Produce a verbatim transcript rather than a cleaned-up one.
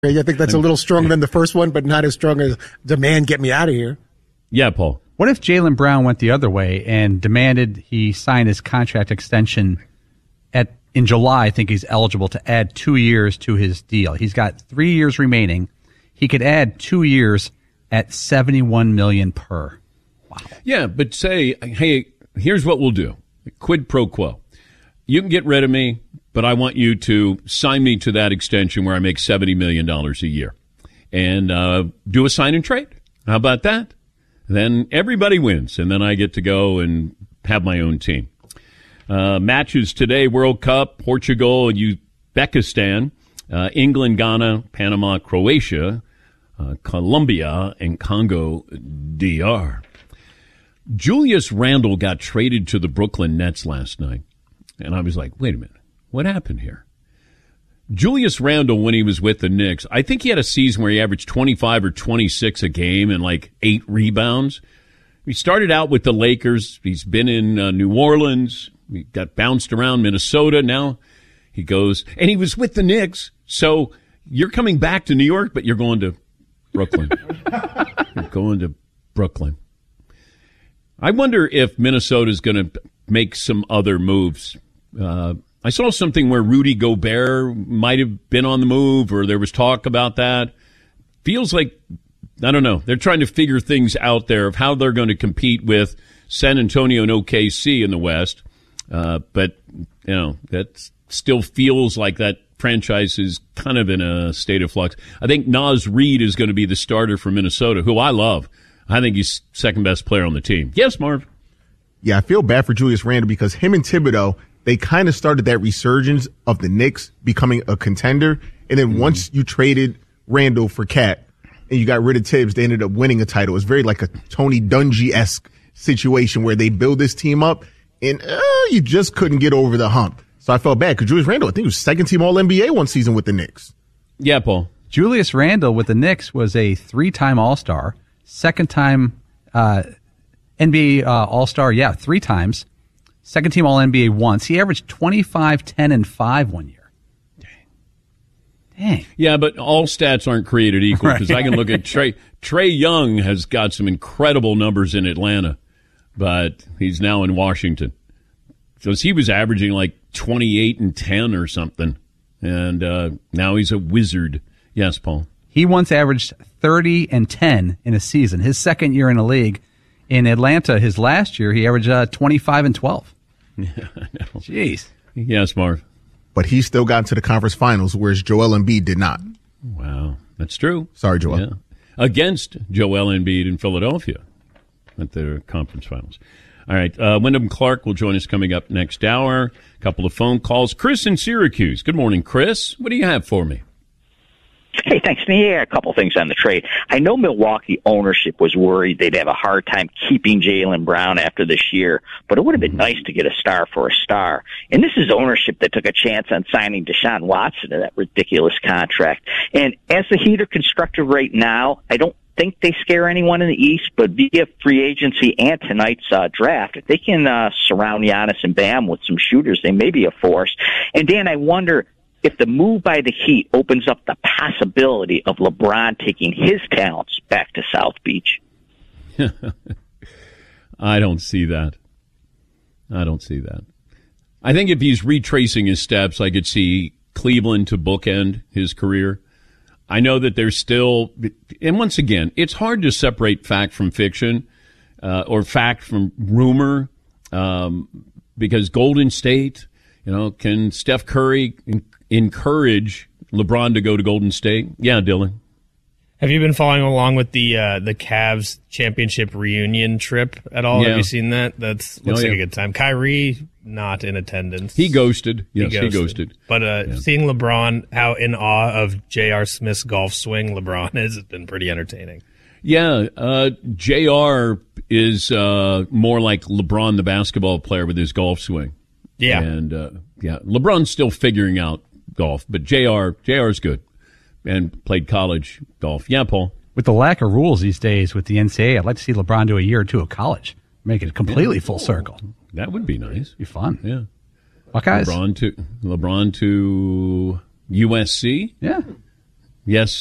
I think that's a little stronger than the first one, but not as strong as demand get me out of here. Yeah, Paul. What if Jaylen Brown went the other way and demanded he sign his contract extension at in July? I think he's eligible to add two years to his deal. He's got three years remaining. He could add two years at seventy-one million dollars per. Wow. Yeah, but say, hey, here's what we'll do. Quid pro quo. You can get rid of me, but I want you to sign me to that extension where I make seventy million dollars a year and uh, do a sign and trade. How about that? Then everybody wins, and then I get to go and have my own team. Uh, matches today, World Cup, Portugal and Uzbekistan, uh, England, Ghana, Panama, Croatia, uh, Colombia, and Congo D R. Julius Randle got traded to the Brooklyn Nets last night, and I was like, wait a minute, what happened here? Julius Randle, when he was with the Knicks, I think he had a season where he averaged twenty-five or twenty-six a game and like eight rebounds. He started out with the Lakers. He's been in uh, New Orleans. He got bounced around Minnesota. Now he goes, and he was with the Knicks. So you're coming back to New York, but you're going to Brooklyn. You're going to Brooklyn. I wonder if Minnesota's going to make some other moves. Uh, I saw something where Rudy Gobert might have been on the move, or there was talk about that. Feels like, I don't know, they're trying to figure things out there of how they're going to compete with San Antonio and O K C in the West. Uh, but, you know, that still feels like that franchise is kind of in a state of flux. I think Naz Reid is going to be the starter for Minnesota, who I love. I think he's second best player on the team. Yes, Marv? Yeah, I feel bad for Julius Randle because him and Thibodeau, they kind of started that resurgence of the Knicks becoming a contender. And then mm-hmm. once you traded Randle for Cat and you got rid of Tibbs, they ended up winning a title. It was very like a Tony Dungy-esque situation where they build this team up and uh, you just couldn't get over the hump. So I felt bad because Julius Randle, I think he was second team All N B A one season with the Knicks. Yeah, Paul. Julius Randle with the Knicks was a three-time All-Star, second-time uh, N B A uh, All-Star, yeah, three times. Second team All N B A once. He averaged twenty-five, ten, and five one year. Dang. Dang. Yeah, but all stats aren't created equal because right. I can look at Trey. Trae Young has got some incredible numbers in Atlanta, but he's now in Washington. So he was averaging like twenty-eight and ten or something, and uh, now he's a wizard. Yes, Paul. He once averaged thirty and ten in a season. His second year in the league. In Atlanta, his last year, he averaged uh, twenty-five and twelve. Yeah, I know. Jeez. Yes, Marv. But he still got into the conference finals, whereas Joel Embiid did not. Wow, that's true. Sorry, Joel. Yeah. Against Joel Embiid in Philadelphia at the conference finals. All right, uh, Wyndham Clark will join us coming up next hour. A couple of phone calls. Chris in Syracuse. Good morning, Chris. What do you have for me? Hey, thanks. Yeah, a couple things on the trade. I know Milwaukee ownership was worried they'd have a hard time keeping Jaylen Brown after this year, but it would have been nice to get a star for a star. And this is ownership that took a chance on signing Deshaun Watson to that ridiculous contract. And as the Heat are constructed right now, I don't think they scare anyone in the East, but via free agency and tonight's uh, draft, if they can uh, surround Giannis and Bam with some shooters, they may be a force. And Dan, I wonder if the move by the Heat opens up the possibility of LeBron taking his talents back to South Beach. I don't see that. I don't see that. I think if he's retracing his steps, I could see Cleveland to bookend his career. I know that there's still, and once again, it's hard to separate fact from fiction uh, or fact from rumor um, because Golden State, you know, can Steph Curry encourage LeBron to go to Golden State? Yeah, Dylan. Have you been following along with the uh, the Cavs championship reunion trip at all? Yeah. Have you seen that? That's looks oh, yeah. like a good time. Kyrie not in attendance. He ghosted. Yes, he ghosted. He ghosted. But uh, yeah. seeing LeBron, how in awe of J R. Smith's golf swing LeBron is, has been pretty entertaining. Yeah, uh, J R is uh, more like LeBron, the basketball player, with his golf swing. Yeah, and uh, yeah, LeBron's still figuring out golf, but J R J R's good and played college golf. Yeah, Paul. With the lack of rules these days with the N C double A, I'd like to see LeBron do a year or two of college, make it completely yeah. full circle. That would be nice. Be fun. Yeah. Buckeyes. LeBron to LeBron to U S C. Yeah. Yes.